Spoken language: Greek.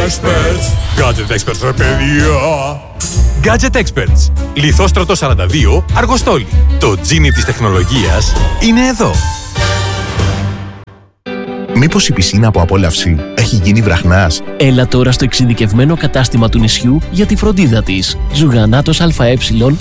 Experts. Gadget Experts, ρε παιδιά. Gadget Experts. Λιθόστρωτο 42, Αργοστόλη. Το τζίνι της τεχνολογίας είναι εδώ. Μήπως η πισίνα από απόλαυση έχει γίνει βραχνάς? Έλα τώρα στο εξειδικευμένο κατάστημα του νησιού για τη φροντίδα της. Ζουγανάτος ΑΕ